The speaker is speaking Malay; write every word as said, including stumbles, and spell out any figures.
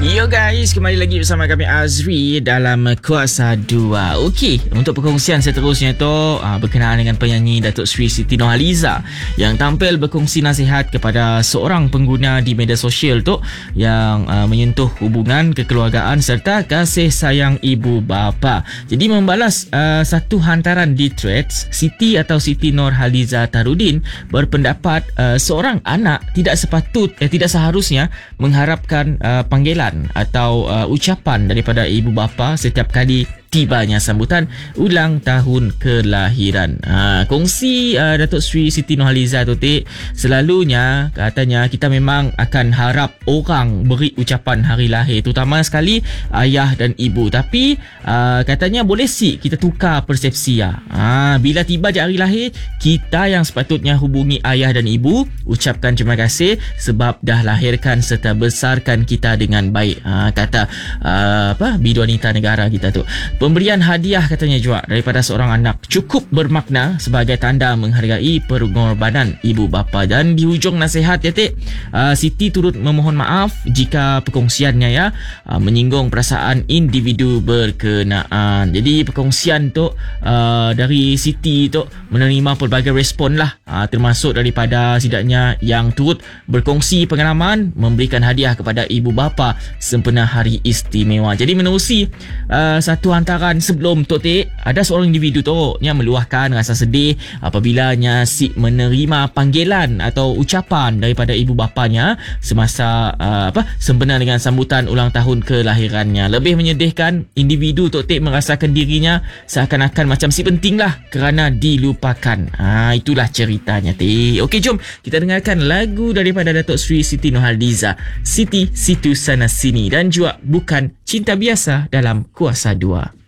Yo guys, kembali lagi bersama kami Azri dalam Kuasa dua. Okey, untuk perkongsian seterusnya tu aa, berkenaan dengan penyanyi Datuk Seri Siti Nurhaliza yang tampil berkongsi nasihat kepada seorang pengguna di media sosial tu yang aa, menyentuh hubungan kekeluargaan serta kasih sayang ibu bapa. Jadi membalas aa, satu hantaran di threads, Siti atau Siti Nurhaliza Tarudin berpendapat aa, seorang anak tidak sepatut eh, tidak seharusnya mengharapkan aa, panggilan atau uh, ucapan daripada ibu bapa setiap kali tibanya sambutan ulang tahun kelahiran. Ha, kongsi uh, Datuk Seri Siti Nurhaliza tu tik, selalunya katanya kita memang akan harap orang beri ucapan hari lahir, terutama sekali ayah dan ibu. Tapi uh, katanya boleh si kita tukar persepsi ya. Ha, bila tiba je hari lahir, kita yang sepatutnya hubungi ayah dan ibu, ucapkan terima kasih sebab dah lahirkan serta besarkan kita dengan baik. Ha, kata uh, apa biduanita negara kita tu. Pemberian hadiah katanya juga daripada seorang anak cukup bermakna sebagai tanda menghargai pengorbanan ibu bapa. Dan di hujung nasihat ya tik, uh, Siti turut memohon maaf jika perkongsiannya ya uh, menyinggung perasaan individu berkenaan. Jadi perkongsian tu uh, dari Siti tu menerima pelbagai respon lah, uh, termasuk daripada sidaknya yang turut berkongsi pengalaman memberikan hadiah kepada ibu bapa sempena hari istimewa. Jadi menerusi uh, satu antara sebelum tu tik, ada seorang individu tu yang meluahkan rasa sedih apabila si menerima panggilan atau ucapan daripada ibu bapanya semasa uh, apa sempena dengan sambutan ulang tahun kelahirannya. Lebih menyedihkan, individu tu tik merasakan dirinya seakan-akan macam si penting lah kerana dilupakan. Ha, itulah ceritanya tik. Okey, jom kita dengarkan lagu daripada Datuk Seri Siti Nurhaliza, Siti Situ Sana Sini, dan juga Bukan Cinta Biasa dalam Kuasa dua.